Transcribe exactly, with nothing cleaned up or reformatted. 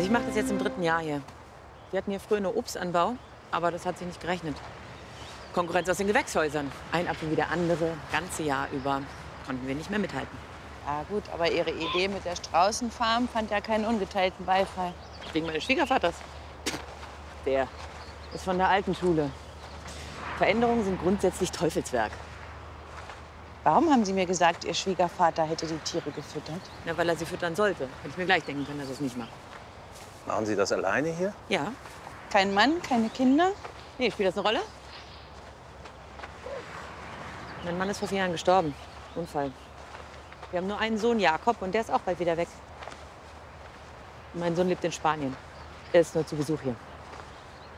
Ich mache das jetzt im dritten Jahr hier. Wir hatten hier früher nur Obstanbau, aber das hat sich nicht gerechnet. Konkurrenz aus den Gewächshäusern. Ein Apfel wie der andere, ganze Jahr über. Konnten wir nicht mehr mithalten. Ja gut, aber Ihre Idee mit der Straußenfarm fand ja keinen ungeteilten Beifall. Wegen meines Schwiegervaters. Der ist von der alten Schule. Veränderungen sind grundsätzlich Teufelswerk. Warum haben Sie mir gesagt, Ihr Schwiegervater hätte die Tiere gefüttert? Na, weil er sie füttern sollte. Hätte ich mir gleich denken können, dass er es nicht macht. Machen Sie das alleine hier? Ja. Kein Mann, keine Kinder? Nee, spielt das eine Rolle? Mein Mann ist vor vier Jahren gestorben. Unfall. Wir haben nur einen Sohn, Jakob, und der ist auch bald wieder weg. Mein Sohn lebt in Spanien. Er ist nur zu Besuch hier.